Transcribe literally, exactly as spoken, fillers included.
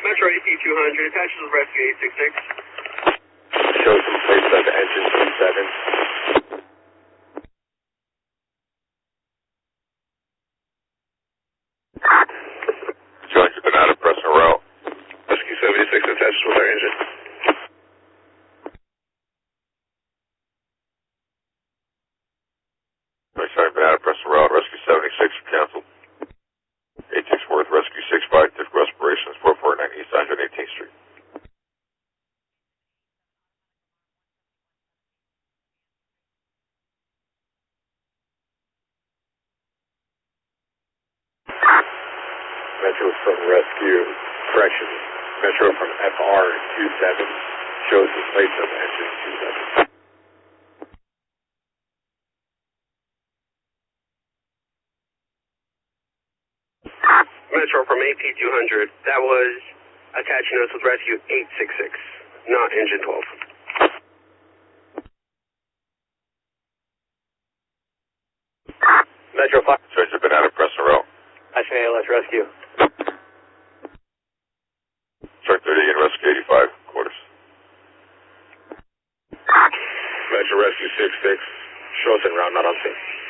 Metro A P two hundred, attaches with rescue eight six six. Shows some plates on the engine two seven. Joins have been out of press and route. Rescue seventy-six attaches with our engine. Joins have been out of press and route. Rescue seventy-six canceled. eight six Worth, Rescue six five, difficult respirations, four forty-nine East one hundred eighteenth Street. Metro from Rescue, correction, Metro from F R two seven, shows the plates on the engine two seven. Metro from A P two hundred, that was attaching us with rescue eight six six, not engine twelve. Metro five. Joins have been out of press and route. Action A L S Rescue. Strike thirty and Rescue eighty-five, quarters. Metro Rescue six six, shows en route, not on scene.